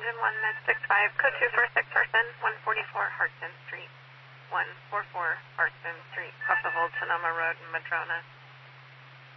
engine 1965, code 2 for 6 Harston, 144 Harston Street. 144 Harston Street, off the Old Sonoma Road in Madrona.